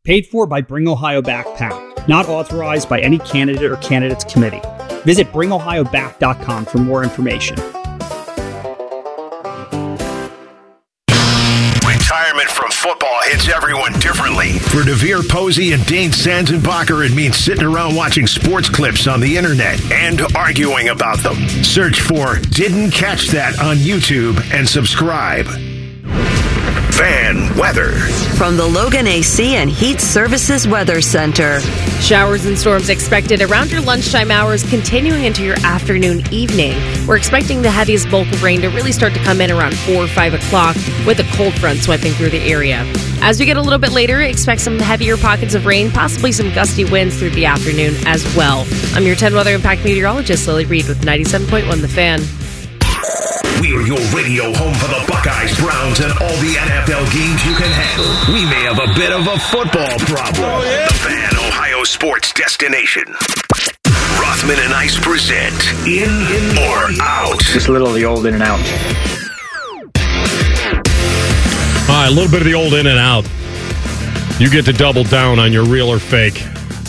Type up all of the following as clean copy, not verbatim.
Paid for by Bring Ohio Back PAC. Not authorized by any candidate or candidates committee. Visit bringohioback.com for more information. Retirement from football hits everyone differently. For DeVere Posey and Dane Sanzenbacher, it means sitting around watching sports clips on the internet and arguing about them. Search for Didn't Catch That on YouTube and subscribe. Fan weather. From the Logan AC and Heat Services Weather Center. Showers and storms expected around your lunchtime hours, continuing into your afternoon, evening. We're expecting the heaviest bulk of rain to really start to come in around 4 or 5 o'clock with a cold front sweeping through the area. As we get a little bit later, expect some heavier pockets of rain, possibly some gusty winds through the afternoon as well. I'm your 10 Weather Impact meteorologist, Lily Reed, with 97.1 The Fan. We're your radio home for the Buckeyes, Browns, and all the NFL games you can handle. We may have a bit of a football problem. Oh, yeah. The Fan, Ohio sports destination. Rothman and Ice present In or Out. Just a little of the old in and out. All right, a little bit of the old in and out. You get to double down on your real or fake.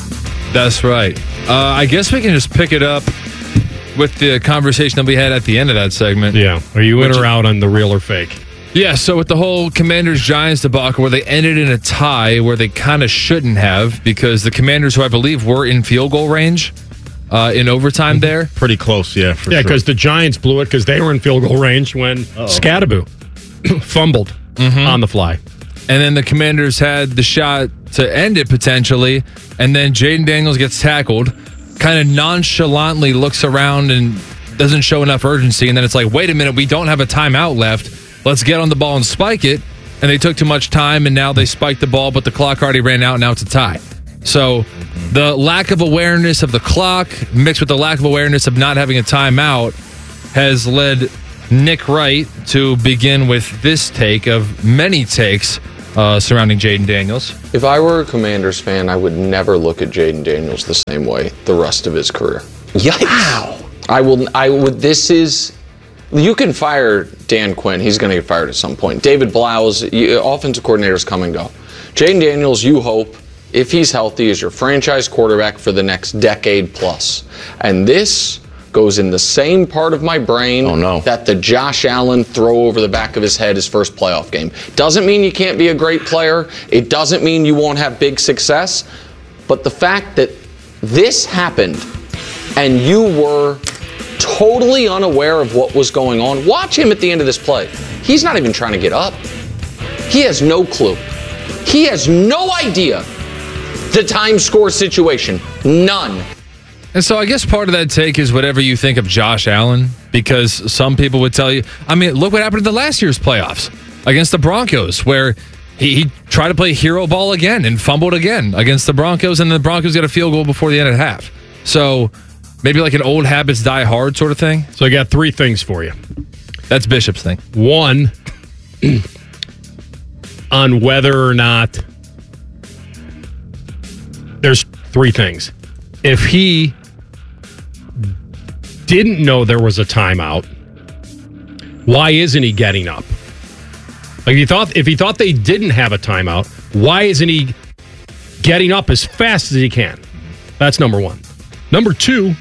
That's right. I guess we can just pick it up with the conversation that we had at the end of that segment. Yeah. Are you in or out on the real or fake? Yeah, so with the whole Commanders-Giants debacle where they ended in a tie where they kind of shouldn't have because the Commanders, who I believe were in field goal range in overtime there. Pretty close, yeah, for sure. Yeah, because the Giants blew it because they were in field goal range when Scadaboo fumbled on the fly. And then the Commanders had the shot to end it potentially, and then Jaden Daniels gets tackled, kind of nonchalantly looks around and doesn't show enough urgency, and then it's like, wait a minute, we don't have a timeout left. Let's get on the ball and spike it. And they took too much time, and now they spiked the ball, but the clock already ran out, and now it's a tie. So the lack of awareness of the clock mixed with the lack of awareness of not having a timeout has led Nick Wright to begin with this take of many takes surrounding Jaden Daniels. If I were a Commanders fan, I would never look at Jaden Daniels the same way the rest of his career. Yikes. Wow. I would, this is, you can fire Dan Quinn. He's going to get fired at some point. David Blouse, offensive coordinators come and go. Jaden Daniels, you hope, if he's healthy, is your franchise quarterback for the next decade plus. And this goes in the same part of my brain that the Josh Allen throw over the back of his head his first playoff game. Doesn't mean you can't be a great player. It doesn't mean you won't have big success. But the fact that this happened and you were totally unaware of what was going on, watch him at the end of this play. He's not even trying to get up. He has no clue. He has no idea the time score situation. None. And so I guess part of that take is whatever you think of Josh Allen, because some people would tell you, I mean, look what happened in the last year's playoffs against the Broncos, where he tried to play hero ball again and fumbled again against the Broncos, and the Broncos got a field goal before the end of half. So maybe like an old habits die hard sort of thing. So I got 3 things for you. That's Bishop's thing. 1, on whether or not there's 3 things. If he didn't know there was a timeout, why isn't he getting up? Like if he thought they didn't have a timeout, why isn't he getting up as fast as he can? That's number 1. Number 2,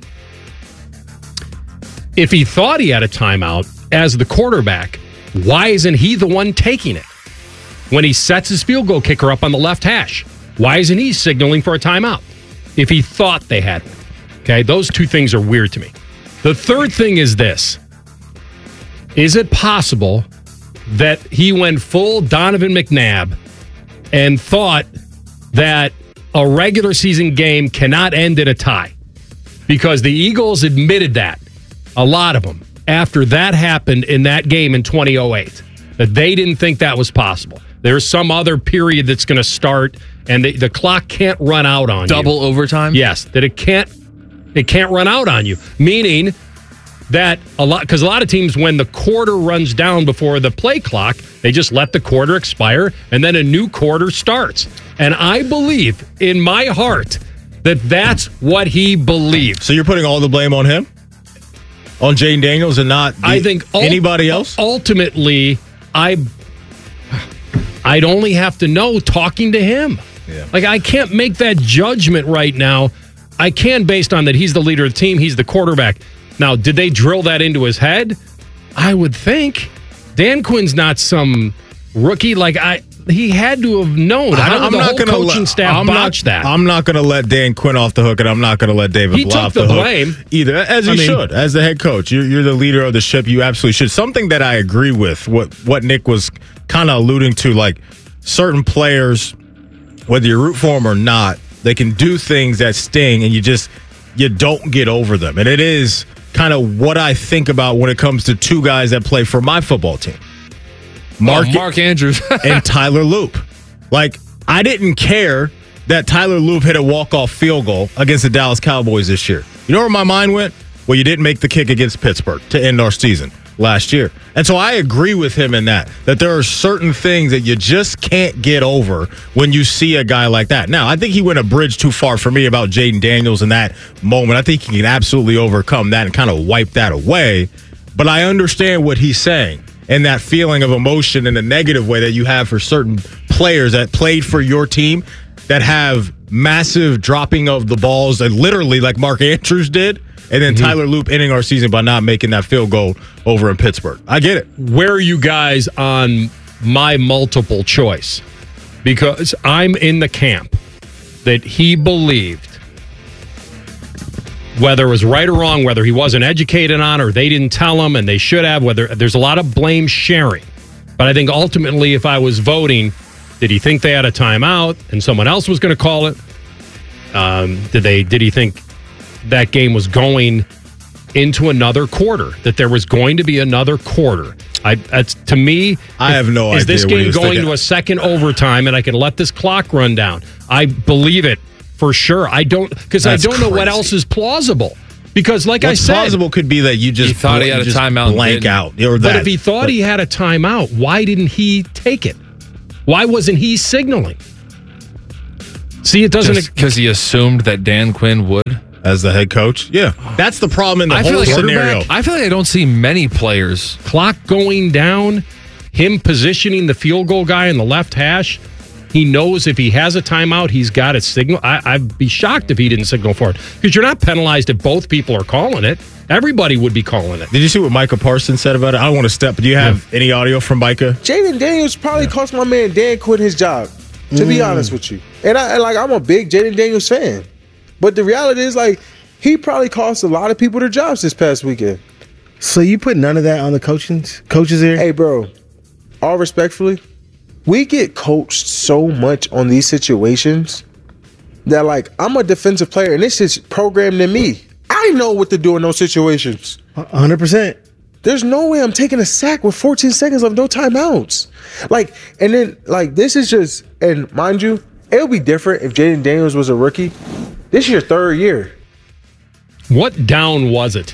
if he thought he had a timeout as the quarterback, why isn't he the one taking it? When he sets his field goal kicker up on the left hash, why isn't he signaling for a timeout? If he thought they had one. Okay, those 2 things are weird to me. The third thing is this. Is it possible that he went full Donovan McNabb and thought that a regular season game cannot end in a tie? Because the Eagles admitted that, a lot of them, after that happened in that game in 2008, that they didn't think that was possible. There's some other period that's going to start, and the clock can't run out on you. Double overtime? Yes, that it can't run out on you. Meaning that because a lot of teams, when the quarter runs down before the play clock, they just let the quarter expire, and then a new quarter starts. And I believe in my heart that that's what he believes. So you're putting all the blame on him? On Jaden Daniels and not anybody else? Ultimately, I'd only have to know talking to him. Yeah. Like, I can't make that judgment right now. I can based on that he's the leader of the team, he's the quarterback. Now, did they drill that into his head? I would think. Dan Quinn's not some rookie. He had to have known. How did the whole coaching staff botch that? I'm not going to let Dan Quinn off the hook, and I'm not going to let David Blau off the hook. He took the blame. Either, as he should. As the head coach, you're the leader of the ship. You absolutely should. Something that I agree with, what Nick was kind of alluding to, like certain players, whether you root for them or not, they can do things that sting, and you don't get over them. And it is kind of what I think about when it comes to two guys that play for my football team. Mark Andrews and Tyler Loop. Like, I didn't care that Tyler Loop hit a walk-off field goal against the Dallas Cowboys this year. You know where my mind went? Well, you didn't make the kick against Pittsburgh to end our season last year. And so I agree with him in that there are certain things that you just can't get over when you see a guy like that. Now, I think he went a bridge too far for me about Jayden Daniels in that moment. I think he can absolutely overcome that and kind of wipe that away. But I understand what he's saying. And that feeling of emotion in a negative way that you have for certain players that played for your team that have massive dropping of the balls, that literally like Mark Andrews did, and then Tyler Loop ending our season by not making that field goal over in Pittsburgh. I get it. Where are you guys on my multiple choice? Because I'm in the camp that he believed, whether it was right or wrong, whether he wasn't educated on or they didn't tell him and they should have, whether there's a lot of blame sharing. But I think ultimately, if I was voting, did he think they had a timeout and someone else was going to call it? Did he think that game was going into another quarter, that there was going to be another quarter? To me, I have no idea. Is this game going to a second overtime and I can let this clock run down? I believe it. For sure. I don't know what else is plausible. Because like I said, plausible could be that you just thought he had a timeout, blank out. But if he thought he had a timeout, why didn't he take it? Why wasn't he signaling? See, it doesn't because he assumed that Dan Quinn would as the head coach. Yeah, that's the problem in the whole scenario. I feel like I don't see many players. Clock going down, him positioning the field goal guy in the left hash. He knows if he has a timeout, he's got a signal. I'd be shocked if he didn't signal for it because you're not penalized if both people are calling it. Everybody would be calling it. Did you see what Micah Parsons said about it? I don't want to step, but do you have any audio from Micah? Jayden Daniels probably cost my man Dan Quinn his job, to be honest with you. And I'm a big Jayden Daniels fan. But the reality is, he probably cost a lot of people their jobs this past weekend. So you put none of that on the coaches here? Hey, bro, all respectfully, we get coached so much on these situations that, I'm a defensive player, and this is programmed in me. I know what to do in those situations. 100%. There's no way I'm taking a sack with 14 seconds of no timeouts. This is just, and mind you, it would be different if Jayden Daniels was a rookie. This is your third year. What down was it?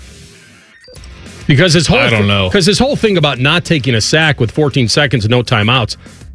Because I don't know. Because his whole thing about not taking a sack with 14 seconds and no timeouts,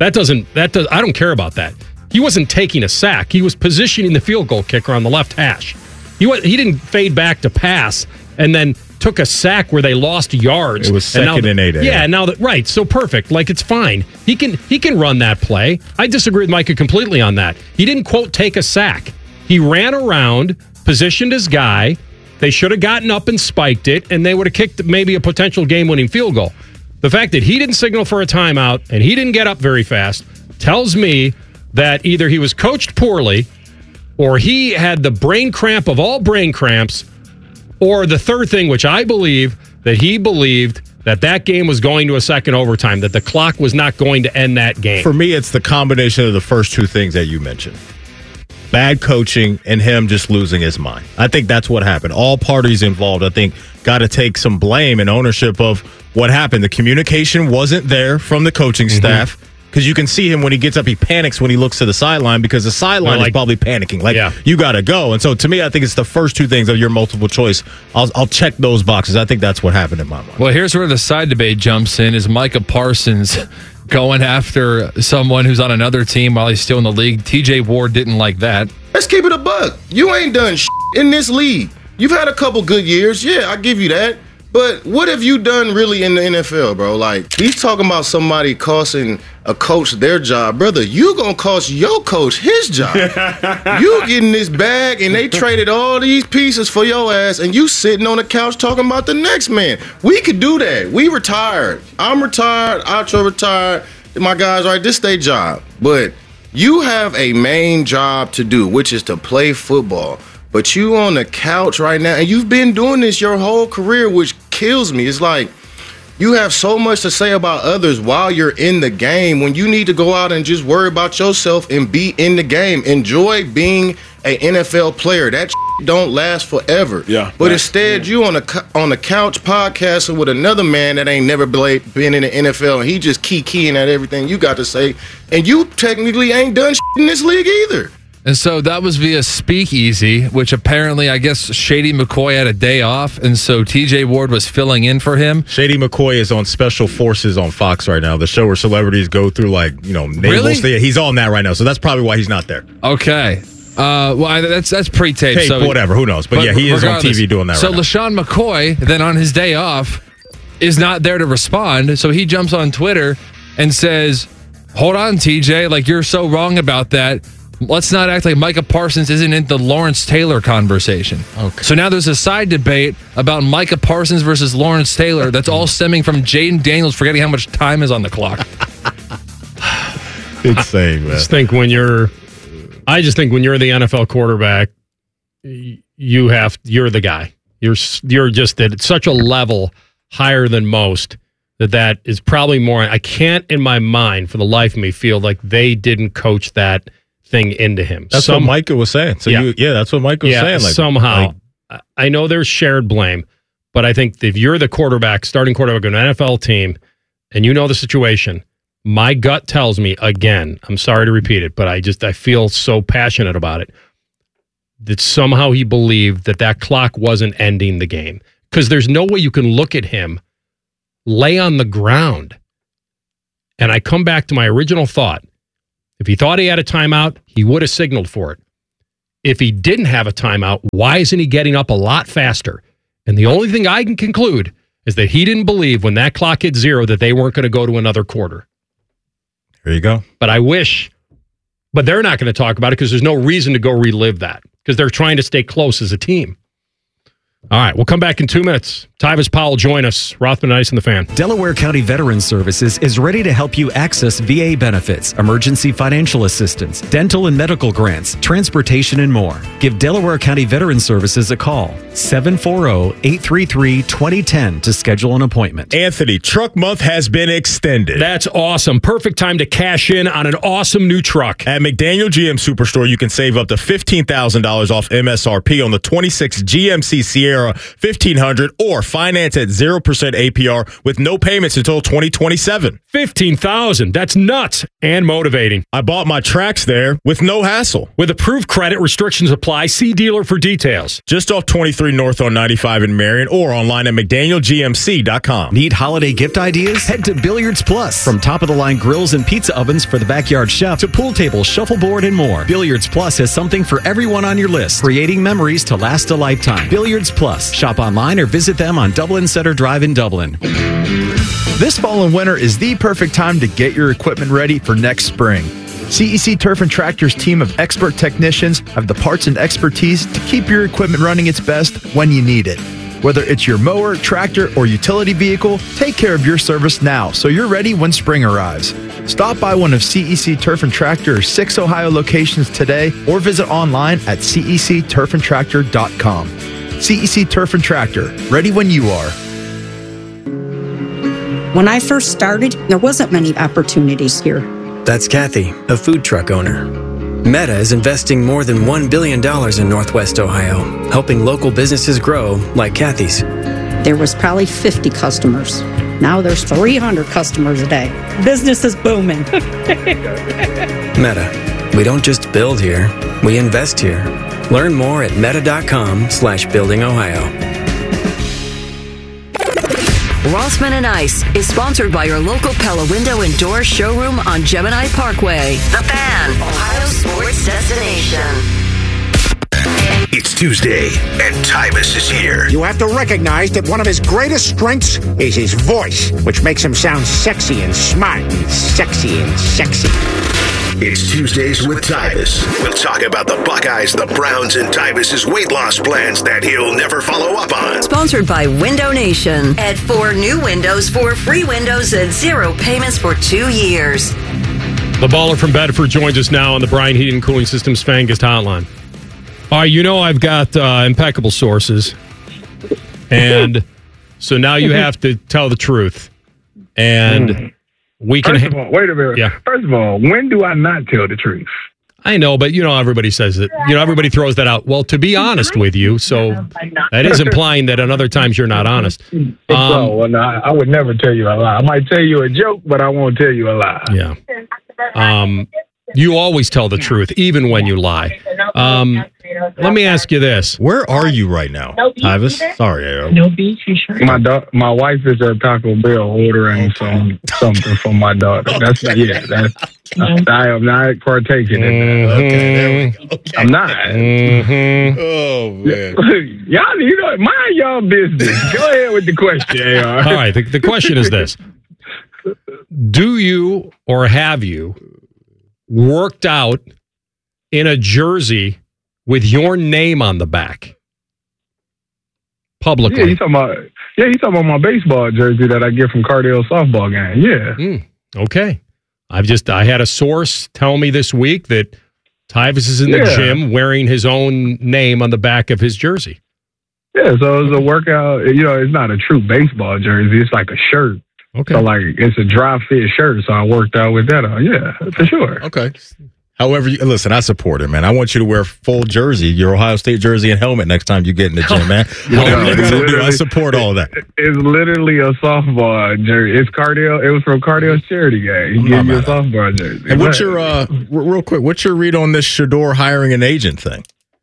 I don't care about that. He wasn't taking a sack. He was positioning the field goal kicker on the left hash. He didn't fade back to pass and then took a sack where they lost yards. It was second and 8. Yeah, now that right, so perfect. It's fine. He can run that play. I disagree with Micah completely on that. He didn't quote take a sack. He ran around, positioned his guy. They should have gotten up and spiked it, and they would have kicked maybe a potential game-winning field goal. The fact that he didn't signal for a timeout and he didn't get up very fast tells me that either he was coached poorly or he had the brain cramp of all brain cramps, or the third thing, which I believe, that he believed that game was going to a second overtime, that the clock was not going to end that game. For me, it's the combination of the first two things that you mentioned. Bad coaching and him just losing his mind. I think that's what happened. All parties involved, I think, got to take some blame and ownership of what happened. The communication wasn't there from the coaching staff because you can see him when he gets up, he panics when he looks to the sideline because the sideline is probably panicking. You got to go. And so to me, I think it's the first two things of your multiple choice. I'll check those boxes. I think that's what happened in my mind. Well, here's where the side debate jumps in is Micah Parsons going after someone who's on another team while he's still in the league. TJ Ward didn't like that. Let's keep it a buck. You ain't done in this league. You've had a couple good years. Yeah, I give you that. But what have you done really in the NFL, bro? Like, he's talking about somebody costing a coach their job. Brother, you gonna cost your coach his job. You getting this bag, and they traded all these pieces for your ass, and you sitting on the couch talking about the next man. We could do that. We retired. I'm retired. Acho retired. My guys, right, this their job. But you have a main job to do, which is to play football. But you on the couch right now, and you've been doing this your whole career, which kills me. It's like you have so much to say about others while you're in the game when you need to go out and just worry about yourself and be in the game. Enjoy being an NFL player. That don't last forever. Yeah. But instead, you on the couch podcasting with another man that ain't never been in the NFL, and he just keying at everything you got to say, and you technically ain't done in this league either. And so that was via Speakeasy, which apparently, I guess, Shady McCoy had a day off, and so TJ Ward was filling in for him. Shady McCoy is on Special Forces on Fox right now, the show where celebrities go through, like, naval Really? He's on that right now, so that's probably why he's not there. Okay. Well, that's pre-taped. Tape, so whatever, who knows. But yeah, he is on TV doing that so right now. So LaShawn McCoy, then on his day off, is not there to respond, so he jumps on Twitter and says, hold on, TJ, like, you're so wrong about that. Let's not act like Micah Parsons isn't in the Lawrence Taylor conversation. Okay. So now there's a side debate about Micah Parsons versus Lawrence Taylor that's all stemming from Jaden Daniels forgetting how much time is on the clock. Insane, man. I just think when you're the NFL quarterback, you're the guy. You're just at such a level higher than most that is probably more. I can't in my mind for the life of me feel like they didn't coach that thing into him. That's what Micah was saying. So that's what Micah was saying. Like, somehow, I know there's shared blame, but I think if you're the quarterback, starting quarterback of an NFL team, and you know the situation, my gut tells me, again, I'm sorry to repeat it, but I feel so passionate about it, that somehow he believed that clock wasn't ending the game. Because there's no way you can look at him, lay on the ground, and I come back to my original thought. If he thought he had a timeout, he would have signaled for it. If he didn't have a timeout, why isn't he getting up a lot faster? And the only thing I can conclude is that he didn't believe when that clock hit zero that they weren't going to go to another quarter. There you go. But but they're not going to talk about it because there's no reason to go relive that because they're trying to stay close as a team. All right, we'll come back in 2 minutes. Tyvis Powell, join us. Rothman and Ice and the Fan. Delaware County Veterans Services is ready to help you access VA benefits, emergency financial assistance, dental and medical grants, transportation, and more. Give Delaware County Veterans Services a call, 740-833-2010 to schedule an appointment. Anthony, Truck Month has been extended. That's awesome. Perfect time to cash in on an awesome new truck. At McDaniel GM Superstore, you can save up to $15,000 off MSRP on the 26 GMC Sierra 1500 or finance at 0% APR with no payments until 2027. $15,000. That's nuts and motivating. I bought my tracks there with no hassle. With approved credit, restrictions apply. See dealer for details. Just off 23 North on 95 in Marion or online at McDanielGMC.com. Need holiday gift ideas? Head to Billiards Plus. From top-of-the-line grills and pizza ovens for the backyard chef to pool tables, shuffleboard, and more. Billiards Plus has something for everyone on your list, creating memories to last a lifetime. Billiards Plus. Shop online or visit them on Dublin Center Drive in Dublin. This fall and winter is the perfect time to get your equipment ready for next spring. CEC Turf and Tractor's team of expert technicians have the parts and expertise to keep your equipment running its best when you need it. Whether it's your mower, tractor, or utility vehicle, take care of your service now so you're ready when spring arrives. Stop by one of CEC Turf and Tractor's 6 Ohio locations today or visit online at cecturfandtractor.com. CEC Turf and Tractor, ready when you are. When I first started, there wasn't many opportunities here. That's Kathy, a food truck owner. Meta is investing more than $1 billion in Northwest Ohio, helping local businesses grow like Kathy's. There was probably 50 customers. Now there's 300 customers a day. Business is booming. Meta. We don't just build here, we invest here. Learn more at meta.com/buildingohio. Rothman and Ice is sponsored by your local Pella Window and Door showroom on Gemini Parkway. The Fan, Ohio sports destination. It's Tuesday, and Tyvus is here. You have to recognize that one of his greatest strengths is his voice, which makes him sound sexy and smart and sexy and sexy. It's Tuesdays with Tyvus. We'll talk about the Buckeyes, the Browns, and Tyvus's weight loss plans that he'll never follow up on. Sponsored by Window Nation. Add 4 new windows for free windows and 0 payments for 2 years. The baller from Bedford joins us now on the Bryan Heating and Cooling Systems Fangast Hotline. You know I've got impeccable sources, and so now you have to tell the truth. And we can. First of all, wait a minute. Yeah. First of all, when do I not tell the truth? I know, but everybody says it. Everybody throws that out. Well, to be honest with you, so that is implying that on other times you're not honest. No, I would never tell you a lie. I might tell you a joke, but I won't tell you a lie. Yeah. You always tell the truth, even when you lie. Let me ask you this. Where are you right now, Tyvus? Sorry, Arrow. No beach, you sure? My wife is at Taco Bell ordering something for my daughter. I am not partaking in that. Okay, there we go. Okay. I'm not. Mm-hmm. Oh, man. Y'all, mind y'all business. Go ahead with the question, AR. All right, the question is this. Do you or have you worked out in a jersey with your name on the back publicly? Yeah, he's talking about my baseball jersey that I get from Cardale softball game. Yeah. Okay. I had a source tell me this week that Tyvus is in the gym wearing his own name on the back of his jersey. Yeah, so it was a workout. It's not a true baseball jersey. It's like a shirt. Okay. So, it's a dry fit shirt, so I worked out with that on. Yeah, for sure. Okay. However, listen, I support it, man. I want you to wear full jersey, your Ohio State jersey and helmet next time you get in the gym, man. I support all that. It's literally a softball jersey. It's Cardale. It was from Cardale's charity game. He gave you a softball jersey. And what's your, real quick, what's your read on this Shedeur hiring an agent thing?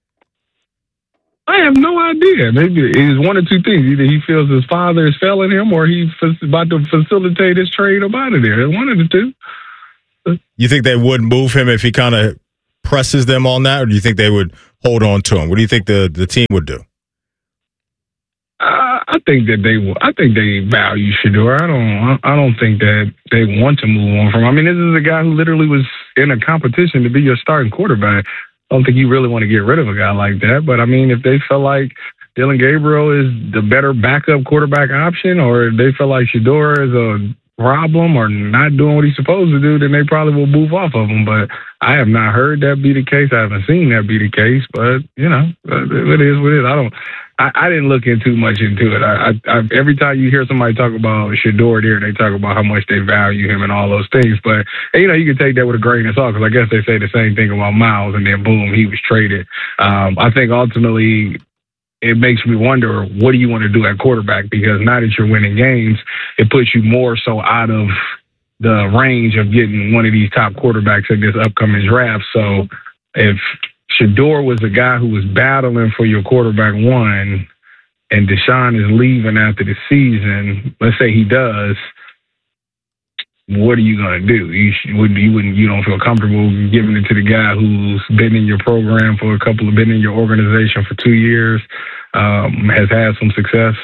I have no idea. Maybe it's one or two things. Either he feels his father is failing him or he's about to facilitate his trade up out of there. One of the two. You think they would move him if he kind of presses them on that, or do you think they would hold on to him? What do you think the team would do? I think that they will. I think they value Shedeur. I don't think that they want to move on from him. I mean, this is a guy who literally was in a competition to be your starting quarterback. I don't think you really want to get rid of a guy like that. But, I mean, if they feel like Dillon Gabriel is the better backup quarterback option, or if they feel like Shedeur is a problem or not doing what he's supposed to do, then they probably will move off of him. But I have not heard that be the case. I haven't seen that be the case. But, it is what it is. I didn't look too much into it. I every time you hear somebody talk about Shedeur there, they talk about how much they value him and all those things. But, you can take that with a grain of salt, because I guess they say the same thing about Miles, and then boom, he was traded. I think ultimately it makes me wonder, what do you want to do at quarterback? Because now that you're winning games, it puts you more so out of the range of getting one of these top quarterbacks in this upcoming draft. So if Shedeur was a guy who was battling for your quarterback one, and Deshaun is leaving after the season, let's say he does, what are you going to do? You don't feel comfortable giving it to the guy who's been in your program for been in your organization for 2 years, has had some success.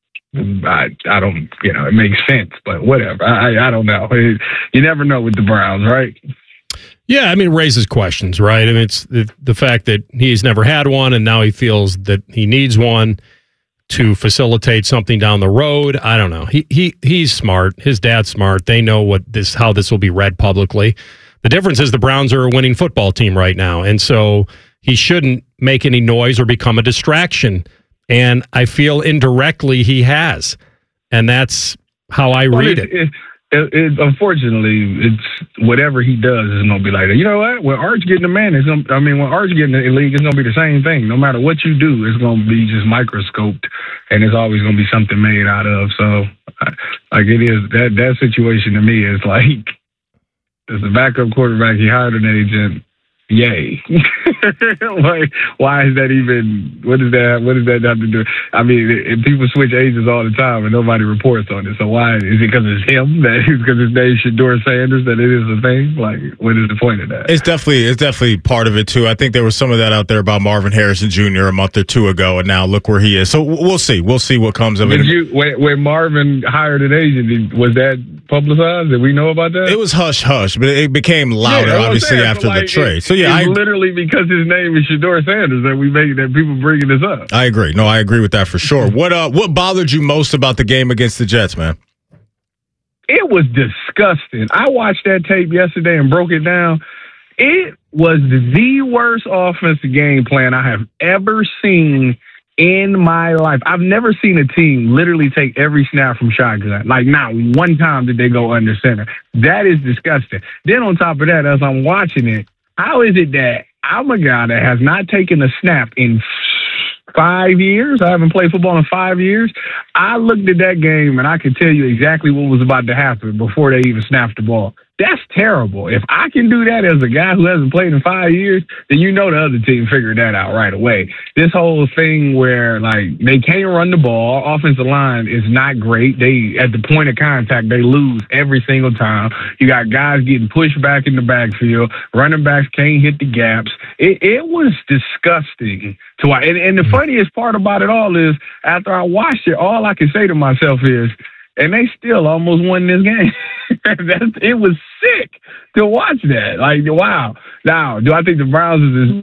I don't, it makes sense, but whatever. I don't know. You never know with the Browns, right? Yeah, it raises questions, right? It's the fact that he's never had one, and now he feels that he needs one to facilitate something down the road. I don't know. He's smart. His dad's smart. They know how this will be read publicly. The difference is the Browns are a winning football team right now, and so he shouldn't make any noise or become a distraction. And I feel indirectly he has, and that's how I read it. Unfortunately, it's whatever he does is going to be like that. You know what? When Arch getting the man, when Arch getting the league, it's going to be the same thing. No matter what you do, it's going to be just microscoped, and it's always going to be something made out of. So, it is that situation to me is like, as a backup quarterback, he hired an agent. yay. Like, why is that even? What does that have to do? I mean, people switch ages all the time and nobody reports on it. So why is it? Because it's him? That is because his name's Shedeur Sanders that it is a thing? Like, what is the point of that? It's definitely part of it too. I think there was some of that out there about Marvin Harrison Jr. a month or two ago, and now look where he is. So we'll see what comes of it. When Marvin hired an agent, was that publicized? Did we know about that? It was hush hush, but it became louder obviously after the trade. So yeah, it's literally because his name is Shedeur Sanders that people bringing this up. I agree. No, I agree with that for sure. What bothered you most about the game against the Jets, man? It was disgusting. I watched that tape yesterday and broke it down. It was the worst offensive game plan I have ever seen in my life. I've never seen a team literally take every snap from shotgun. Like, not one time did they go under center. That is disgusting. Then on top of that, as I'm watching it, how is it that I'm a guy that has not taken a snap in 5 years? I haven't played football in 5 years. I looked at that game and I could tell you exactly what was about to happen before they even snapped the ball. That's terrible. If I can do that as a guy who hasn't played in 5 years, then you know the other team figured that out right away. This whole thing where, like, they can't run the ball, offensive line is not great. They, at the point of contact, they lose every single time. You got guys getting pushed back in the backfield. Running backs can't hit the gaps. It was disgusting to watch. And the funniest part about it all is, after I watched it, all I can say to myself is, and they still almost won this game. It was sick to watch that. Like, wow. Now, do I think the Browns is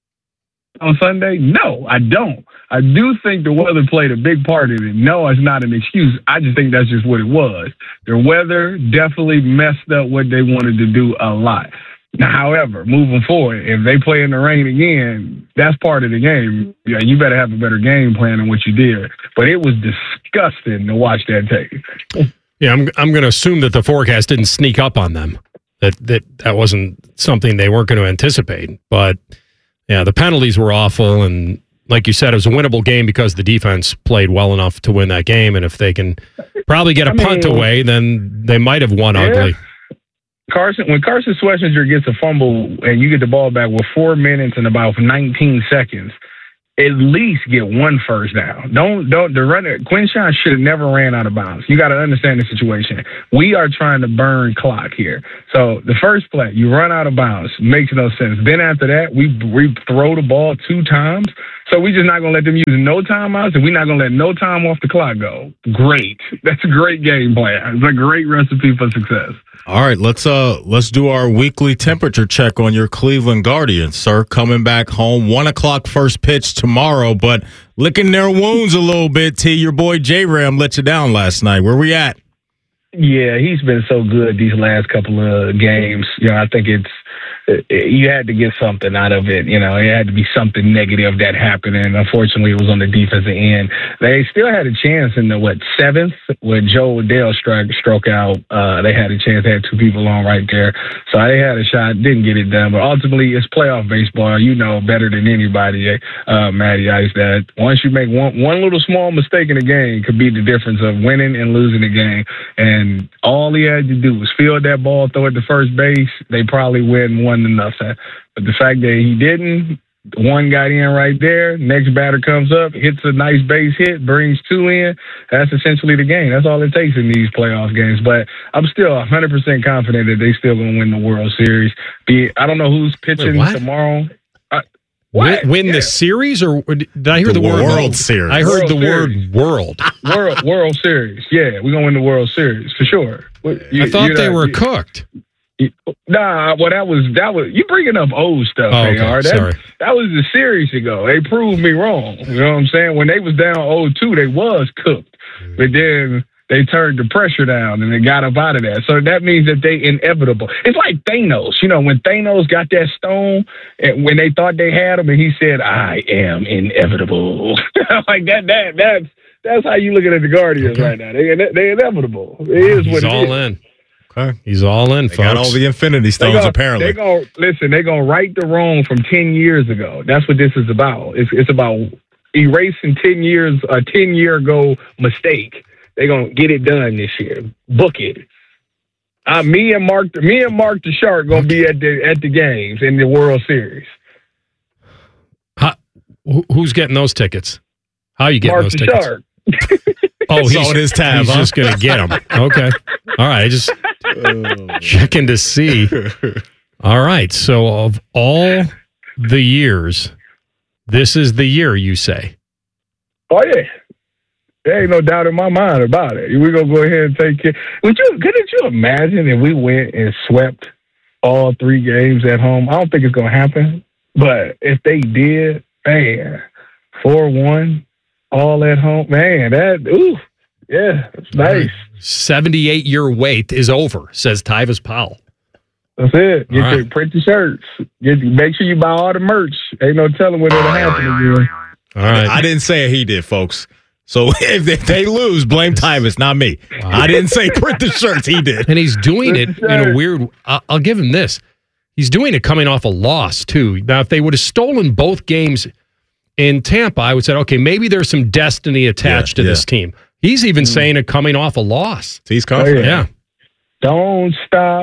on Sunday? No, I don't. I do think the weather played a big part in it. No, it's not an excuse. I just think that's just what it was. The weather definitely messed up what they wanted to do a lot. Now, however, moving forward, if they play in the rain again, that's part of the game. Yeah, you better have a better game plan than what you did. But it was disgusting to watch that tape. Yeah, I'm going to assume that the forecast didn't sneak up on them. That wasn't something they weren't going to anticipate. But yeah, the penalties were awful, and like you said, it was a winnable game because the defense played well enough to win that game. And if they can probably get a punt away, then they might have won ugly. When Carson Schwarzenegger gets a fumble and you get the ball back with 4 minutes and about 19 seconds, at least get one first down. The runner, Quinshawn should have never ran out of bounds. You got to understand the situation. We are trying to burn clock here. So the first play, you run out of bounds, makes no sense. Then after that, we throw the ball 2 times. So we're just not going to let them use no timeouts, and we're not going to let no time off the clock go. Great. That's a great game plan. It's a great recipe for success. All right, let's do our weekly temperature check on your Cleveland Guardians, sir. Coming back home, 1:00 first pitch tomorrow, but licking their wounds a little bit. T, your boy J-Ram let you down last night. Where we at? Yeah, he's been so good these last couple of games. I think you had to get something out of it. It had to be something negative that happened, and unfortunately, it was on the defensive end. They still had a chance in the 7th when Joe Adele struck out. They had a chance. They had 2 people on right there, so they had a shot. Didn't get it done, but ultimately, it's playoff baseball. You know better than anybody, Matty Ice, that once you make one little small mistake in a game could be the difference of winning and losing the game. And all he had to do was field that ball, throw it to first base. They probably win 1-0. But the fact that he didn't, one got in right there. Next batter comes up, hits a nice base hit, brings 2 in. That's essentially the game. That's all it takes in these playoff games. But I'm still 100% confident that they still going to win the World Series. I don't know who's pitching tomorrow. Win the series, or did I hear the word World Series? I heard the word world. World Series. Yeah, we're going to win the World Series for sure. I thought they were cooked. Nah, well, that was you bringing up old stuff, AR. Sorry. That was a series ago. They proved me wrong. You know what I'm saying? When they was down 0-2, they was cooked. But then they turned the pressure down and they got up out of that. So that means that they inevitable. It's like Thanos. When Thanos got that stone, and when they thought they had him, and he said, "I am inevitable." Like that's how you looking at the Guardians right now. They inevitable. It is what it is. He's all in. Okay. He's all in, folks. Got all the Infinity Stones, apparently. They're going to right the wrong from 10 years ago. That's what this is about. It's about erasing 10 years, a 10-year ago mistake. They're going to get it done this year. Book it. Me and Mark the Shark gonna be at the games in the World Series. Who's getting those tickets? How are you getting those tickets? Shark. Oh, he's on his tab. He's just going to get them. Okay. All right. Just checking to see. All right. So, of all the years, this is the year, you say? Oh, yeah. There ain't no doubt in my mind about it. We're going to go ahead and take care. Couldn't you imagine if we went and swept all 3 games at home? I don't think it's going to happen. But if they did, man, 4-1. All at home, man. It's nice. 78-year wait is over, says Tyvis Powell. That's it. Print the shirts. Make sure you buy all the merch. Ain't no telling when it'll happen again. All right. I didn't say he did, folks. So if they lose, blame Tyvis, not me. Wow. I didn't say print the shirts. He did. And he's doing it in a weird... I'll give him this. He's doing it coming off a loss, too. Now, if they would have stolen both games in Tampa, I would say, okay, maybe there's some destiny attached to this team. He's even saying it coming off a loss. He's confident. Yeah. Don't stop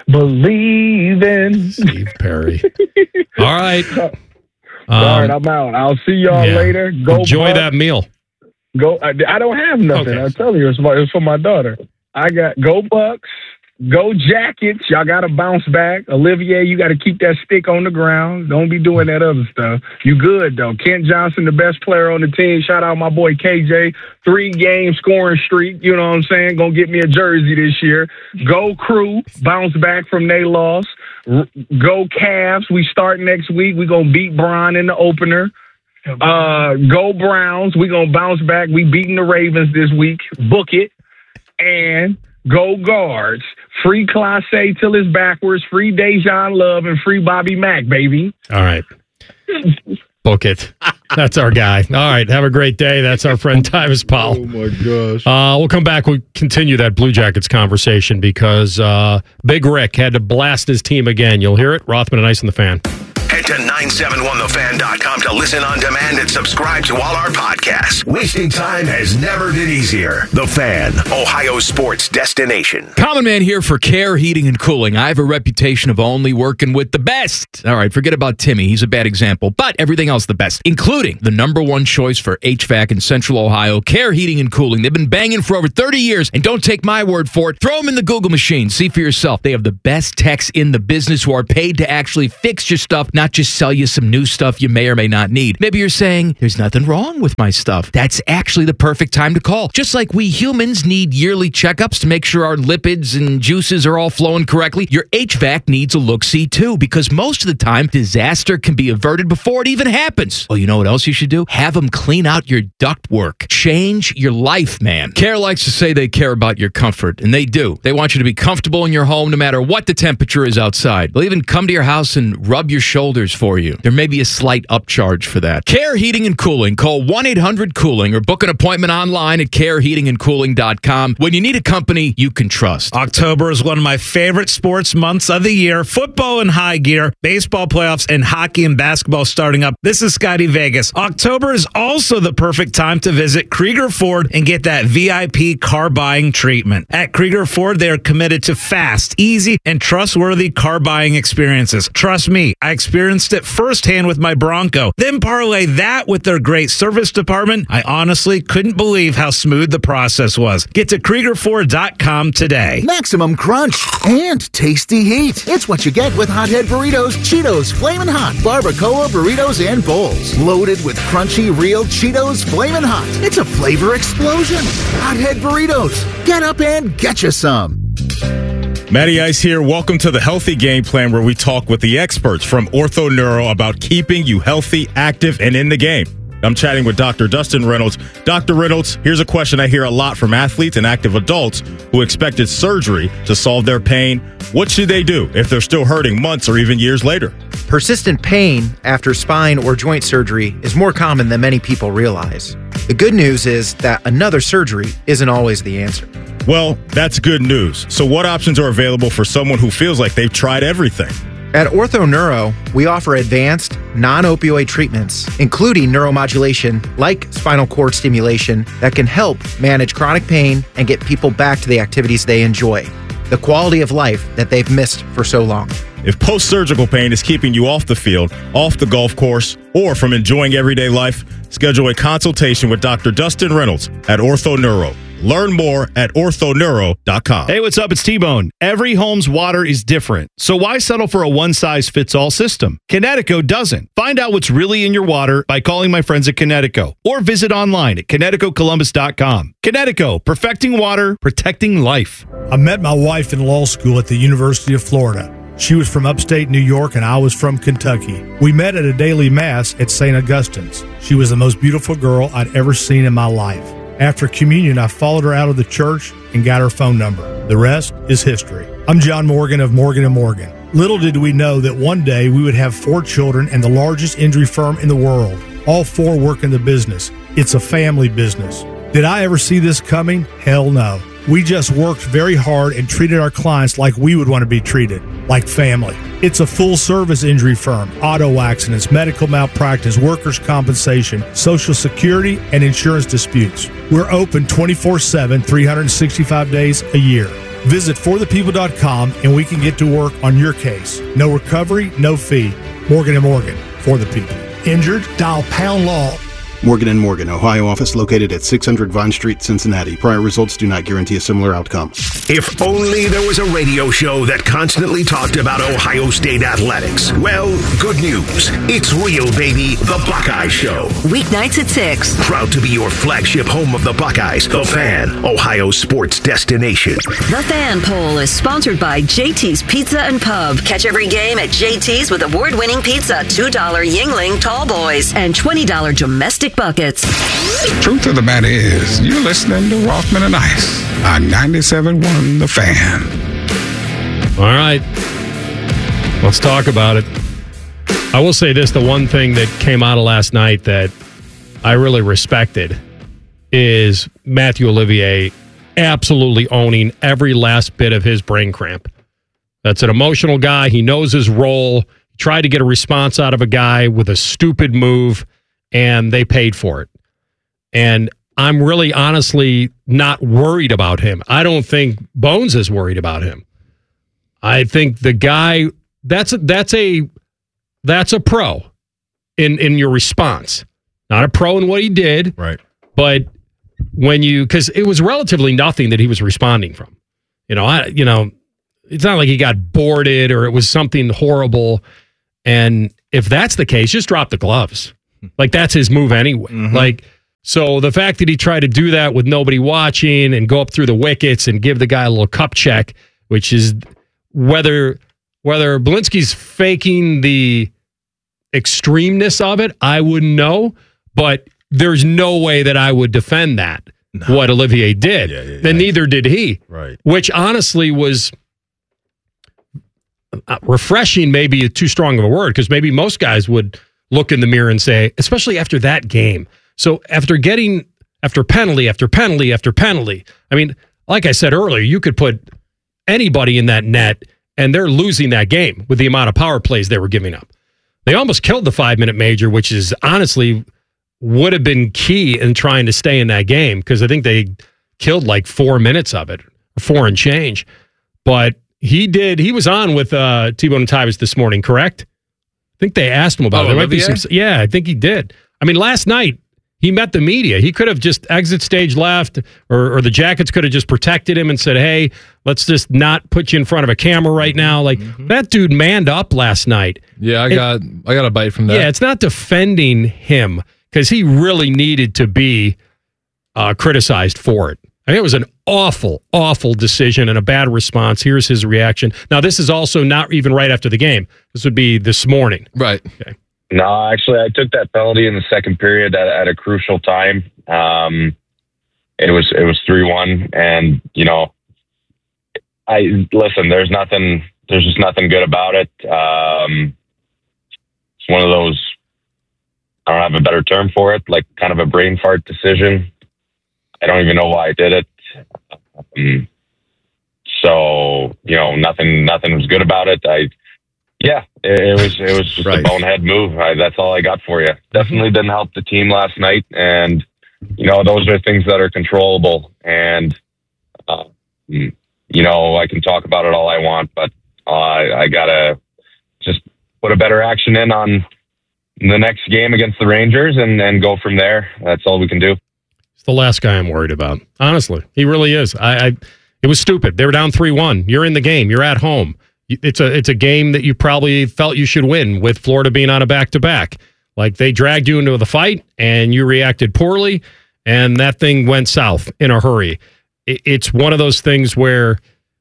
believing. Steve Perry. All right. All right, I'm out. I'll see y'all later. Go enjoy Bucks. that meal. Go. I don't have nothing. Okay. I tell you, it's for my daughter. I got Go Bucks. Go Jackets. Y'all got to bounce back. Olivier, you got to keep that stick on the ground. Don't be doing that other stuff. You good, though. Kent Johnson, the best player on the team. Shout out my boy KJ. 3-game scoring streak. You know what I'm saying? Gonna get me a jersey this year. Go Crew. Bounce back from their loss. Go Cavs. We start next week. We gonna beat Bron in the opener. Go Browns. We gonna bounce back. We beating the Ravens this week. Book it. And Go Guards. Free Clase till it's backwards. Free Dejan Love and free Bobby Mack, baby. All right. Book it. That's our guy. All right. Have a great day. That's our friend Tyvis Powell. Oh, my gosh. We'll come back. We'll continue that Blue Jackets conversation because Big Rick had to blast his team again. You'll hear it. Rothman and Ice and the Fan. Head to 971thefan.com to listen on demand and subscribe to all our podcasts. Wasting time has never been easier. The Fan, Ohio sports destination. Common Man here for Care Heating and Cooling. I have a reputation of only working with the best. All right, forget about Timmy. He's a bad example, but everything else the best, including the #1 choice for HVAC in Central Ohio, Care Heating and Cooling. They've been banging for over 30 years, and don't take my word for it. Throw them in the Google machine. See for yourself. They have the best techs in the business who are paid to actually fix your stuff, not just sell you some new stuff you may or may not need. Maybe you're saying, there's nothing wrong with my stuff. That's actually the perfect time to call. Just like we humans need yearly checkups to make sure our lipids and juices are all flowing correctly, your HVAC needs a look-see too, because most of the time, disaster can be averted before it even happens. Well, you know what else you should do? Have them clean out your ductwork. Change your life, man. Care likes to say they care about your comfort, and they do. They want you to be comfortable in your home no matter what the temperature is outside. They'll even come to your house and rub your shoulders for you. There may be a slight upcharge for that. Care Heating and Cooling. Call 1-800-COOLING or book an appointment online at careheatingandcooling.com. When you need a company you can trust. October is one of my favorite sports months of the year. Football in high gear, baseball playoffs, and hockey and basketball starting up. This is Scotty Vegas. October is also the perfect time to visit Krieger Ford and get that VIP car buying treatment. At Krieger Ford, they are committed to fast, easy, and trustworthy car buying experiences. Trust me, I experienced it firsthand with my Bronco. Then parlay that with their great service department. I honestly couldn't believe how smooth the process was. Get to KriegerFord.com today. Maximum crunch and tasty heat. It's what you get with Hothead Burritos, Cheetos, Flamin' Hot, Barbacoa Burritos, and Bowls. Loaded with crunchy, real Cheetos Flamin' Hot. It's a flavor explosion. Hothead Burritos. Get up and get you some. Matty Ice here. Welcome to the Healthy Game Plan, where we talk with the experts from Ortho Neuro about keeping you healthy, active, and in the game. I'm chatting with Dr. Dustin Reynolds. Dr. Reynolds, here's a question I hear a lot from athletes and active adults who expected surgery to solve their pain. What should they do if they're still hurting months or even years later? Persistent pain after spine or joint surgery is more common than many people realize. The good news is that another surgery isn't always the answer. Well, that's good news. So what options are available for someone who feels like they've tried everything? At Ortho Neuro, we offer advanced, non-opioid treatments, including neuromodulation like spinal cord stimulation that can help manage chronic pain and get people back to the activities they enjoy. the quality of life that they've missed for so long. If post-surgical pain is keeping you off the field, off the golf course, or from enjoying everyday life, schedule a consultation with Dr. Dustin Reynolds at OrthoNeuro. Learn more at orthoneuro.com. Hey, what's up? It's T-Bone. Every home's water is different, so why settle for a one-size-fits-all system? Connecticut doesn't. Find out what's really in your water by calling my friends at Connecticut or visit online at ConnecticutColumbus.com. Connecticut, perfecting water, protecting life. I met my wife in law school at the University of Florida. She was from upstate New York and I was from Kentucky. We met at a daily mass at St. Augustine's. She was the most beautiful girl I'd ever seen in my life. After communion, I followed her out of the church and got her phone number. The rest is history. I'm John Morgan of Morgan & Morgan. Little did we know that one day we would have 4 children and the largest injury firm in the world. All 4 work in the business. It's a family business. Did I ever see this coming? Hell no. We just worked very hard and treated our clients like we would want to be treated, like family. It's a full-service injury firm, auto accidents, medical malpractice, workers' compensation, Social Security, and insurance disputes. We're open 24/7, 365 days a year. Visit forthepeople.com and we can get to work on your case. No recovery, no fee. Morgan & Morgan, for the people. Injured? Dial pound law. Morgan & Morgan, Ohio office located at 600 Vine Street, Cincinnati. Prior results do not guarantee a similar outcome. If only there was a radio show that constantly talked about Ohio State athletics. Well, good news. It's real, baby. The Buckeye Show. Weeknights at 6. Proud to be your flagship home of the Buckeyes. The Fan, Ohio sports destination. The Fan Poll is sponsored by JT's Pizza and Pub. Catch every game at JT's with award-winning pizza, $2 Yingling Tall Boys, and $20 domestic buckets. Truth of the matter is, you're listening to Rothman and Ice on 97.1 The Fan. All right. Let's talk about it. I will say this, the one thing that came out of last night that I really respected is Matthew Olivier absolutely owning every last bit of his brain cramp. That's an emotional guy. He knows his role. He tried to get a response out of a guy with a stupid move, and they paid for it. And I'm really honestly not worried about him. I don't think Bones is worried about him. I think the guy, that's a pro in your response. Not a pro in what he did. Right. But because it was relatively nothing that he was responding from. It's not like he got boarded or it was something horrible. And if that's the case, just drop the gloves. Like, that's his move anyway. Mm-hmm. So the fact that he tried to do that with nobody watching and go up through the wickets and give the guy a little cup check, which is whether Belinsky's faking the extremeness of it, I wouldn't know. But there's no way that I would defend that, what Olivier did. And neither did he. Right. Which honestly was refreshing, maybe too strong of a word, because maybe most guys would look in the mirror and say, especially after that game. So after penalty after penalty after penalty, I mean, like I said earlier, you could put anybody in that net and they're losing that game with the amount of power plays they were giving up. They almost killed the 5-minute major, which is honestly would have been key in trying to stay in that game, because I think they killed like 4 minutes of it, 4 and change. But he was on with T-Bone and Tyvus this morning, correct? I think they asked him about it. There might be some, yeah, I think he did. I mean, last night, he met the media. He could have just exit stage left, or the Jackets could have just protected him and said, hey, let's just not put you in front of a camera right now. Like, that dude manned up last night. Yeah, I got a bite from that. Yeah, it's not defending him, because he really needed to be criticized for it. I mean, it was an awful, awful decision and a bad response. Here's his reaction. Now, this is also not even right after the game. This would be this morning. Right. Okay. No, actually, I took that penalty in the second period at a crucial time. It was 3-1, and there's just nothing good about it. It's one of those, I don't have a better term for it, like kind of a brain fart decision. I don't even know why I did it. So nothing was good about it. It was just a bonehead move. That's all I got for you. Definitely didn't help the team last night. And, those are things that are controllable. And, I can talk about it all I want, but I got to just put a better action in on the next game against the Rangers and go from there. That's all we can do. It's the last guy I'm worried about. Honestly, he really is. It was stupid. They were down 3-1. You're in the game. You're at home. It's a game that you probably felt you should win with Florida being on a back-to-back. Like, they dragged you into the fight, and you reacted poorly, and that thing went south in a hurry. It's one of those things where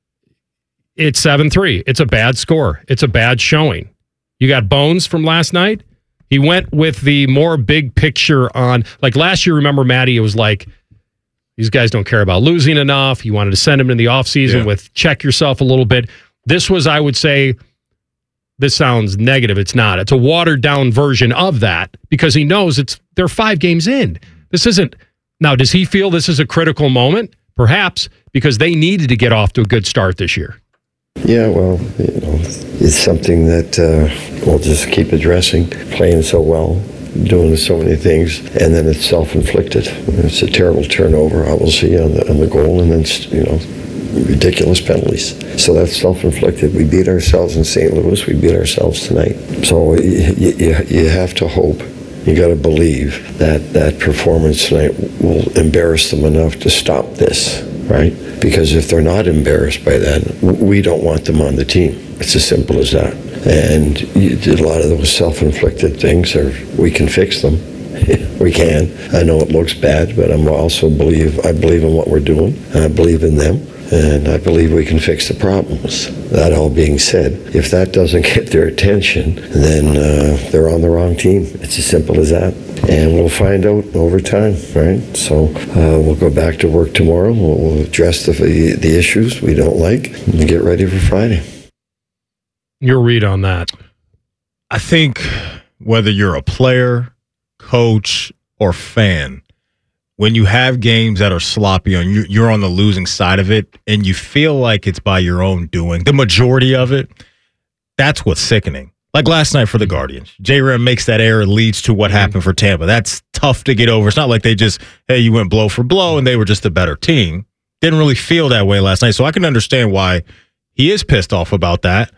it's 7-3. It's a bad score. It's a bad showing. You got Bones from last night. He went with the more big picture on, like last year, remember, Matty, it was like, these guys don't care about losing enough. He wanted to send him in the offseason with check yourself a little bit. This was, I would say, this sounds negative. It's not. It's a watered-down version of that because he knows they're 5 games in. This isn't. Now, does he feel this is a critical moment? Perhaps, because they needed to get off to a good start this year. Yeah, well, it's something that we'll just keep addressing. Playing so well, doing so many things, and then it's self-inflicted. It's a terrible turnover, obviously, on the goal, and then, ridiculous penalties. So that's self-inflicted. We beat ourselves in St. Louis. We beat ourselves tonight. So you have to hope. You got to believe that performance tonight will embarrass them enough to stop this, right? Because if they're not embarrassed by that, we don't want them on the team. It's as simple as that. And a lot of those self-inflicted things, we can fix them. We can. I know it looks bad, but I believe in what we're doing. I believe in them. And I believe we can fix the problems. That all being said, if that doesn't get their attention, then they're on the wrong team. It's as simple as that. And we'll find out over time, right? So we'll go back to work tomorrow. We'll address the issues we don't like and get ready for Friday. Your read on that? I think whether you're a player, coach, or fan, when you have games that are sloppy and you're on the losing side of it and you feel like it's by your own doing, the majority of it, that's what's sickening. Like last night for the Guardians, J-Ram makes that error, leads to what happened for Tampa. That's tough to get over. It's not like they just, hey, you went blow for blow and they were just a better team. Didn't really feel that way last night. So I can understand why he is pissed off about that.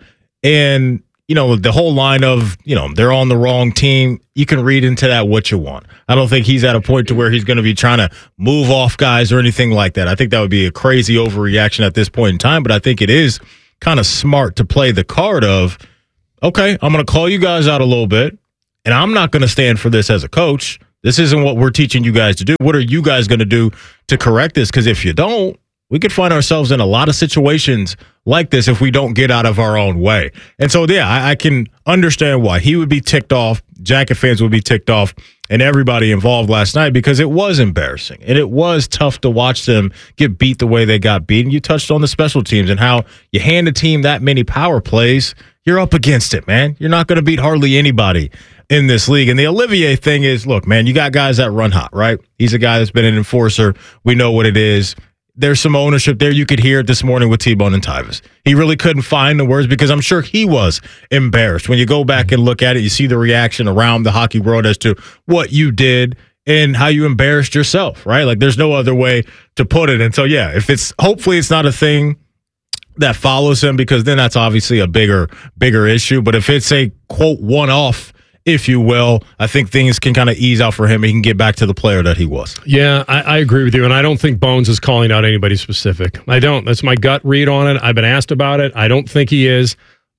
And the whole line of, they're on the wrong team, you can read into that what you want. I don't think he's at a point to where he's going to be trying to move off guys or anything like that. I think that would be a crazy overreaction at this point in time, but I think it is kind of smart to play the card of, okay, I'm going to call you guys out a little bit, and I'm not going to stand for this as a coach. This isn't what we're teaching you guys to do. What are you guys going to do to correct this? Because if you don't, we could find ourselves in a lot of situations like this if we don't get out of our own way. And so, yeah, I can understand why he would be ticked off, Jacket fans would be ticked off, and everybody involved last night because it was embarrassing. And it was tough to watch them get beat the way they got beaten. You touched on the special teams and how you hand a team that many power plays, you're up against it, man. You're not going to beat hardly anybody in this league. And the Olivier thing is, look, man, you got guys that run hot, right? He's a guy that's been an enforcer. We know what it is. There's some ownership there. You could hear it this morning with T-Bone and Tyvus. He really couldn't find the words because I'm sure he was embarrassed. When you go back and look at it, you see the reaction around the hockey world as to what you did and how you embarrassed yourself, right? Like there's no other way to put it. And so, yeah, hopefully it's not a thing that follows him because then that's obviously a bigger issue. But if it's a, quote, one-off, if you will, I think things can kind of ease out for him. He can get back to the player that he was. Yeah, I agree with you. And I don't think Bones is calling out anybody specific. I don't. That's my gut read on it. I've been asked about it. I don't think he is.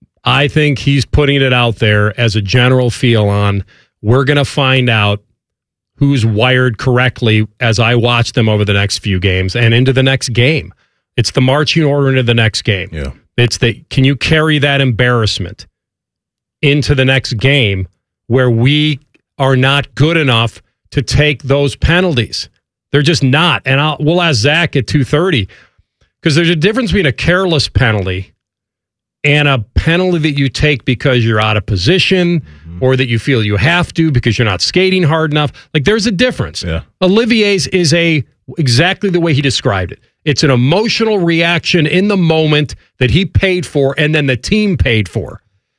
I think he's putting it out there as a general feel on we're going to find out who's wired correctly as I watch them over the next few games and into the next game. It's the marching order into the next game. Yeah. It's can you carry that embarrassment into the next game where we are not good enough to take those penalties? They're just not. And we'll ask Zach at 2:30 because there's a difference between a careless penalty and a penalty that you take because you're out of position or that you feel you have to because you're not skating hard enough. Like there's a difference. Yeah. Olivier's is exactly the way he described it. It's an emotional reaction in the moment that he paid for and then the team paid for.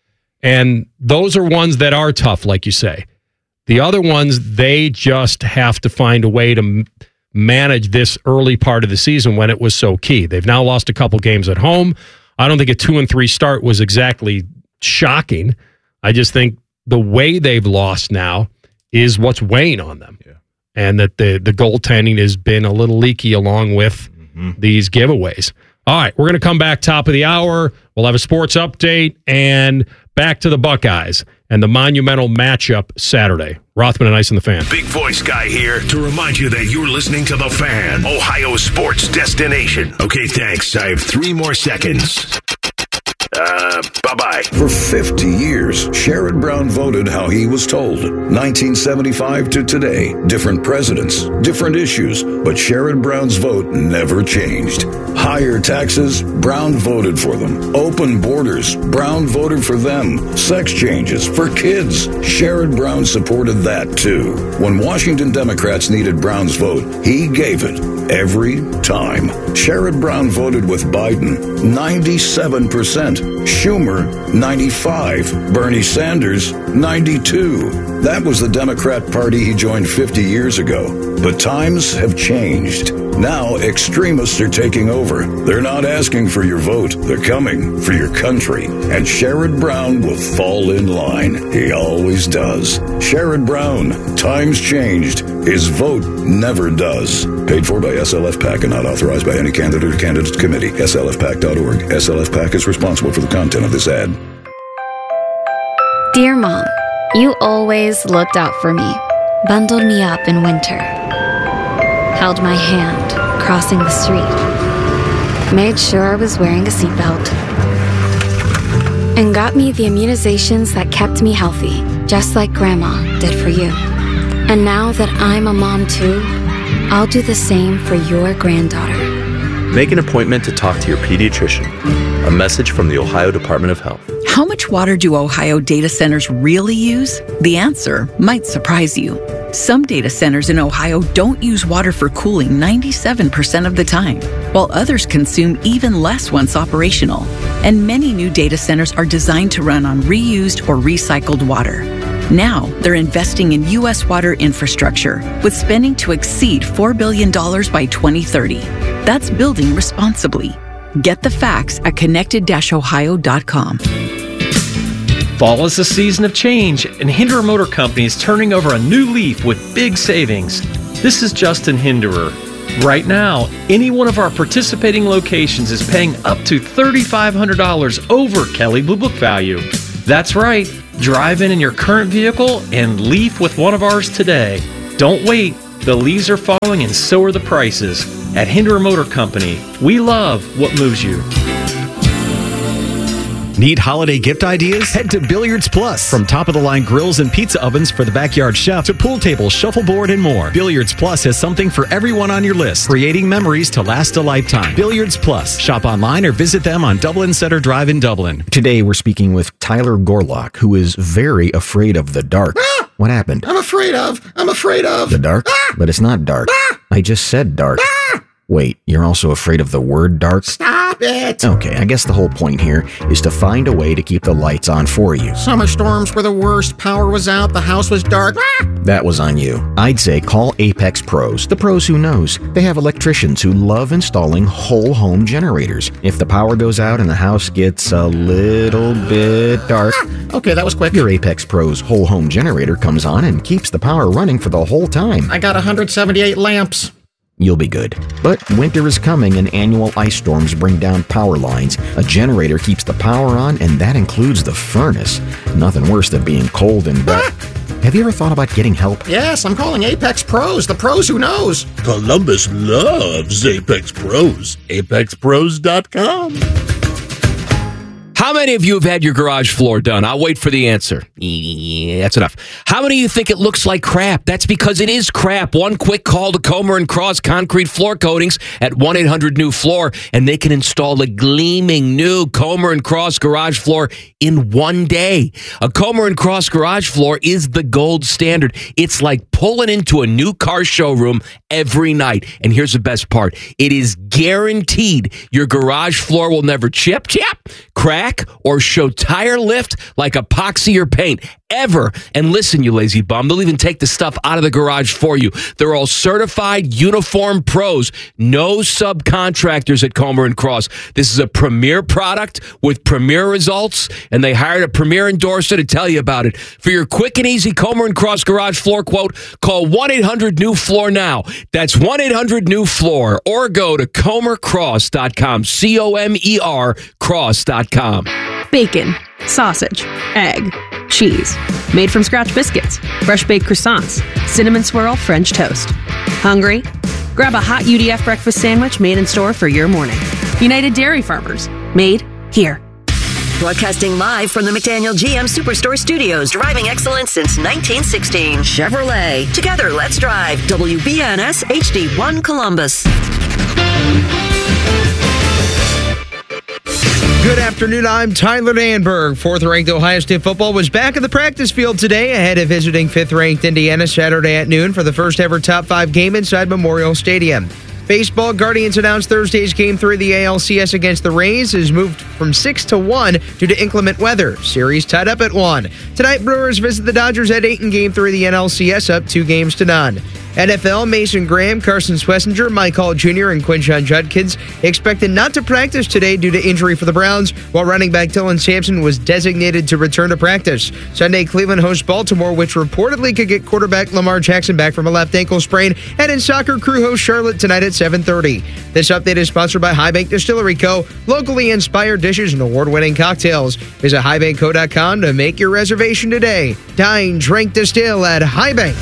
And those are ones that are tough, like you say. The other ones, they just have to find a way to manage this early part of the season when it was so key. They've now lost a couple games at home. I don't think a 2-3 start was exactly shocking. I just think the way they've lost now is what's weighing on them. Yeah. And that the goaltending has been a little leaky along with these giveaways. All right, we're going to come back top of the hour. We'll have a sports update and back to the Buckeyes and the monumental matchup Saturday. Rothman and Ice and the Fan. Big voice guy here to remind you that you're listening to The Fan, Ohio sports destination. Okay, thanks. I have 3 more seconds. Bye-bye. For 50 years, Sherrod Brown voted how he was told. 1975 to today, different presidents, different issues, but Sherrod Brown's vote never changed. Higher taxes, Brown voted for them. Open borders, Brown voted for them. Sex changes for kids, Sherrod Brown supported that too. When Washington Democrats needed Brown's vote, he gave it every time. Sherrod Brown voted with Biden, 97%. Schumer, 95%. Bernie Sanders, 92%. That was the Democrat Party he joined 50 years ago. But times have changed. Now extremists are taking over. They're not asking for your vote. They're coming for your country. And Sherrod Brown will fall in line. He always does. Sherrod Brown, times changed. His vote never does. Paid for by SLF PAC and not authorized by any candidate or candidate committee. SLFPAC.org. SLF PAC is responsible for the content of this ad. Dear Mom, you always looked out for me, bundled me up in winter, held my hand crossing the street, made sure I was wearing a seatbelt, and got me the immunizations that kept me healthy, just like Grandma did for you. And now that I'm a mom too, I'll do the same for your granddaughter. Make an appointment to talk to your pediatrician. A message from the Ohio Department of Health. How much water do Ohio data centers really use? The answer might surprise you. Some data centers in Ohio don't use water for cooling 97% of the time, while others consume even less once operational. And many new data centers are designed to run on reused or recycled water. Now, they're investing in U.S. water infrastructure, with spending to exceed $4 billion by 2030. That's building responsibly. Get the facts at connected-ohio.com. Fall is a season of change, and Hinderer Motor Company is turning over a new leaf with big savings. This is Justin Hinderer. Right now, any one of our participating locations is paying up to $3,500 over Kelley Blue Book value. That's right. Drive in your current vehicle and leave with one of ours today. Don't wait. The leaves are falling and so are the prices. At Hinderer Motor Company, we love what moves you. Need holiday gift ideas? Head to Billiards Plus. From top-of-the-line grills and pizza ovens for the backyard chef to pool tables, shuffleboard, and more. Billiards Plus has something for everyone on your list, creating memories to last a lifetime. Billiards Plus. Shop online or visit them on Dublin Center Drive in Dublin. Today, we're speaking with Tyler Gorlock, who is very afraid of the dark. What happened? I'm afraid of. The dark? But it's not dark. I just said dark. Wait, you're also afraid of the word dark? Stop it! Okay, I guess the whole point here is to find a way to keep the lights on for you. Summer storms were the worst. Power was out. The house was dark. That was on you. I'd say call Apex Pros. The pros who knows. They have electricians who love installing whole home generators. If the power goes out and the house gets a little bit dark... Okay, that was quick. Your Apex Pros whole home generator comes on and keeps the power running for the whole time. I got 178 lamps. You'll be good. But winter is coming and annual ice storms bring down power lines. A generator keeps the power on, and that includes the furnace. Nothing worse than being cold and wet. Have you ever thought about getting help? Yes, I'm calling Apex Pros, the pros who knows. Columbus loves Apex Pros. ApexPros.com. How many of you have had your garage floor done? I'll wait for the answer. Yeah, that's enough. How many of you think it looks like crap? That's because it is crap. One quick call to Comer & Cross Concrete Floor Coatings at 1-800-NEW-FLOOR, and they can install a gleaming new Comer & Cross garage floor in one day. A Comer & Cross garage floor is the gold standard. It's like pulling into a new car showroom every night. And here's the best part. It is guaranteed your garage floor will never chip, crack, or show tire lift like epoxy or paint. ever. And listen, you lazy bum, they'll even take the stuff out of the garage for you. They're all certified uniform pros. No subcontractors at Comer & Cross. This is a premier product with premier results, and they hired a premier endorser to tell you about it. For your quick and easy Comer & Cross garage floor quote, call 1-800-NEW-FLOOR now. That's 1-800-NEW-FLOOR, or go to comercross.com, COMER cross.com. Bacon, sausage, egg, cheese, made from scratch biscuits, fresh baked croissants, cinnamon swirl French toast. Hungry? Grab a hot UDF breakfast sandwich made in store for your morning. United Dairy Farmers, made here. Broadcasting live from the McDaniel GM Superstore Studios, driving excellence since 1916. Chevrolet. Together, let's drive. WBNS HD1 Columbus. Good afternoon, I'm Tyler Danberg. Fourth-ranked Ohio State football was back at the practice field today ahead of visiting fifth-ranked Indiana Saturday at noon for the first-ever Top 5 game inside Memorial Stadium. Baseball, Guardians announced Thursday's Game 3 of the ALCS against the Rays is moved from 6-1 due to inclement weather. Series tied up at 1. Tonight, Brewers visit the Dodgers at 8 in Game 3 of the NLCS, up 2-0. NFL, Mason Graham, Carson Schlesinger, Mike Hall Jr., and Quinshon Judkins expected not to practice today due to injury for the Browns, while running back Dylan Sampson was designated to return to practice. Sunday, Cleveland hosts Baltimore, which reportedly could get quarterback Lamar Jackson back from a left ankle sprain. And in soccer, Crew hosts Charlotte tonight at 7:30. This update is sponsored by High Bank Distillery Co., locally inspired dishes and award-winning cocktails. Visit highbankco.com to make your reservation today. Dine, drink, distill at High Bank.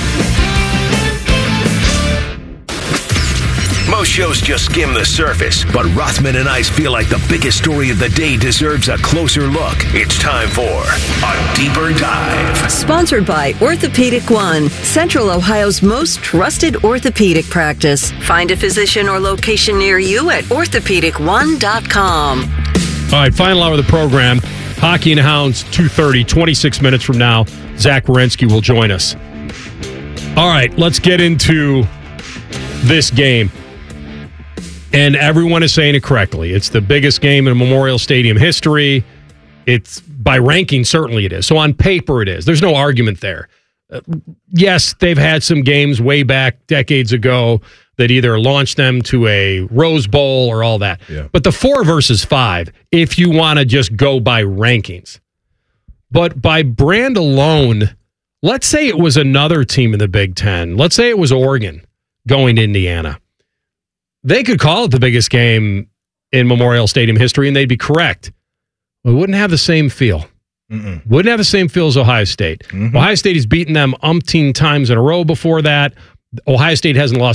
Most shows just skim the surface, but Rothman and I feel like the biggest story of the day deserves a closer look. It's time for a deeper dive. Sponsored by Orthopedic One, Central Ohio's most trusted orthopedic practice. Find a physician or location near you at orthopedic1.com. All right, final hour of the program. Hockey and Hounds, 2:30, 26 minutes from now. Zach Werenski will join us. All right, let's get into this game. And everyone is saying it correctly. It's the biggest game in Memorial Stadium history. It's by ranking, certainly it is. So on paper, it is. There's no argument there. Yes, they've had some games way back decades ago that either launched them to a Rose Bowl or all that. Yeah. But the 4 versus 5, if you want to just go by rankings. But by brand alone, let's say it was another team in the Big Ten. Let's say it was Oregon going to Indiana. They could call it the biggest game in Memorial Stadium history, and they'd be correct. It wouldn't have the same feel. Wouldn't have the same feel as Ohio State. Ohio State has beaten them umpteen times in a row before that. Ohio State hasn't lost